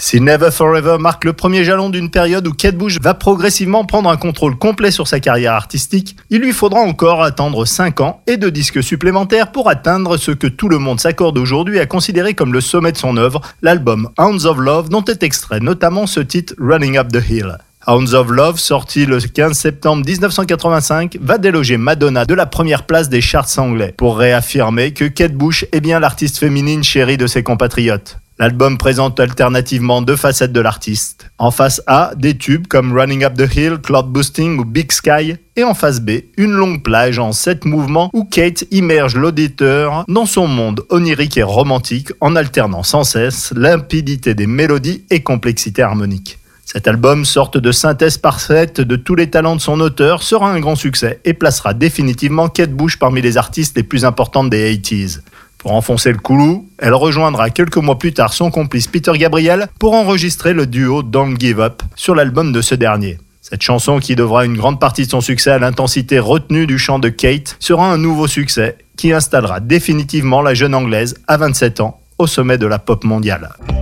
Si Never Forever marque le premier jalon d'une période où Kate Bush va progressivement prendre un contrôle complet sur sa carrière artistique, il lui faudra encore attendre 5 ans et 2 disques supplémentaires pour atteindre ce que tout le monde s'accorde aujourd'hui à considérer comme le sommet de son œuvre, l'album Hounds of Love, dont est extrait notamment ce titre Running Up the Hill. Hounds of Love, sorti le 15 septembre 1985, va déloger Madonna de la première place des charts anglais pour réaffirmer que Kate Bush est bien l'artiste féminine chérie de ses compatriotes. L'album présente alternativement 2 facettes de l'artiste. En face A, des tubes comme Running Up the Hill, Cloud Boosting ou Big Sky. Et en face B, une longue plage en 7 mouvements où Kate immerge l'auditeur dans son monde onirique et romantique en alternant sans cesse limpidité des mélodies et complexité harmonique. Cet album, sorte de synthèse parfaite de tous les talents de son auteur, sera un grand succès et placera définitivement Kate Bush parmi les artistes les plus importantes des 80s. Pour enfoncer le clou, elle rejoindra quelques mois plus tard son complice Peter Gabriel pour enregistrer le duo Don't Give Up sur l'album de ce dernier. Cette chanson, qui devra une grande partie de son succès à l'intensité retenue du chant de Kate, sera un nouveau succès qui installera définitivement la jeune anglaise à 27 ans au sommet de la pop mondiale.